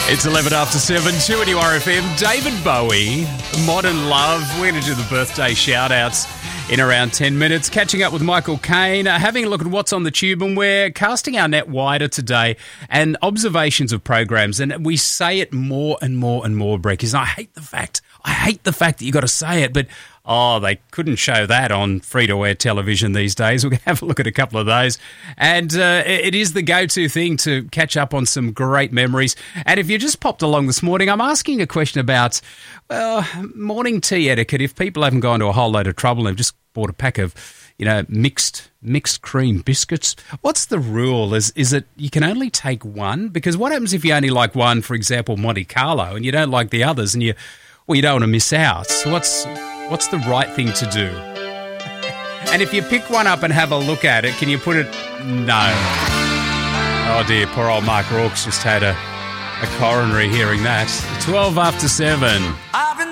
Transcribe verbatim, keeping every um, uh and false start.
It's eleven after seven, two at R F M. David Bowie, Modern Love. We're going to do the birthday shout-outs in around ten minutes. Catching up with Michael Caine, uh, having a look at what's on the tube, and we're casting our net wider today and observations of programs. And we say it more and more and more, Breckers. I hate the fact, I hate the fact that you got to say it, but oh, they couldn't show that on free-to-air television these days. We're going to have a look at a couple of those. And uh, it is the go-to thing to catch up on some great memories. And if you just popped along this morning, I'm asking a question about, well, morning tea etiquette. If people haven't gone to a whole load of trouble and have just bought a pack of, you know, mixed mixed cream biscuits, what's the rule? Is is it you can only take one? Because what happens if you only like one, for example, Monte Carlo, and you don't like the others, and you, well, you don't want to miss out. So what's... What's the right thing to do? And if you pick one up and have a look at it, can you put it... No. Oh, dear, poor old Mark Rorke's just had a, a coronary hearing that. twelve after seven.